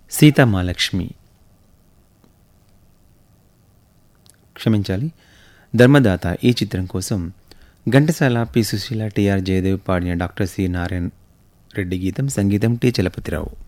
సీతామహాలక్ష్మి క్షమించాలి ధర్మదాత ఈ చిత్రం కోసం ఘంటసాల పి సుశీల టిఆర్ జయదేవ్ పాడిన డాక్టర్ సి నారాయణ రెడ్డి గీతం, సంగీతం టి చలపతిరావు.